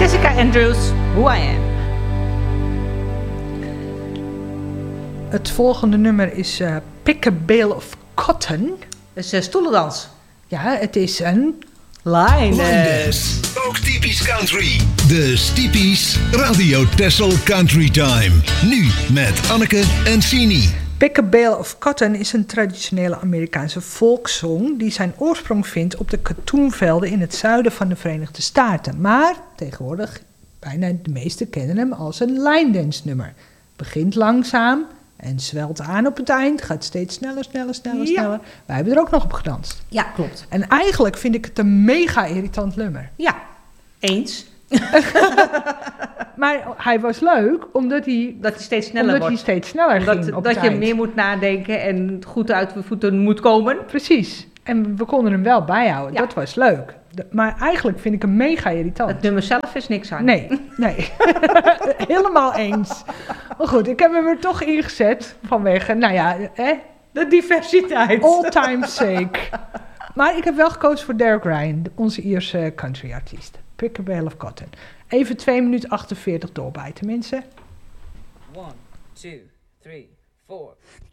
Jessica Andrews, Who I Am. Het volgende nummer is Pick a Bale of Cotton. Dus stoelendans. Ja, het is een... Line Dance. Ook typisch country. De Stiepies Radio Texel Country Time. Nu met Anneke en Sini. Pick a Bale of Cotton is een traditionele Amerikaanse volkszong die zijn oorsprong vindt op de katoenvelden in het zuiden van de Verenigde Staten. Maar tegenwoordig, bijna de meesten kennen hem als een line dance nummer. Begint langzaam en zwelt aan op het eind, gaat steeds sneller. Wij hebben er ook nog op gedanst. Ja, klopt. En eigenlijk vind ik het een mega irritant nummer. Ja, eens. Maar hij was leuk, omdat hij steeds sneller wordt. ging op dat het je eind. meer moet nadenken en goed uit de voeten moet komen. Precies. En we konden hem wel bijhouden. Ja. Dat was leuk. Maar eigenlijk vind ik hem mega irritant. Het nummer zelf is niks aan. Nee. Helemaal eens. Maar goed, ik heb hem er toch ingezet vanwege, De diversiteit. all time sake. Maar ik heb wel gekozen voor Derek Ryan, onze Ierse countryartiest. Pick a Bale of Cotton. Even 2 minuten 48 doorbijten, mensen. 1, 2, 3, 4.